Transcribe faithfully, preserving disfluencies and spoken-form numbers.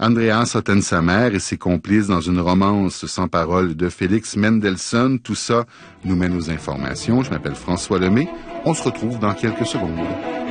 Andreas Ottensamer et ses complices dans une romance sans parole de Félix Mendelssohn. Tout ça nous mène aux informations. Je m'appelle François Lemay. On se retrouve dans quelques secondes.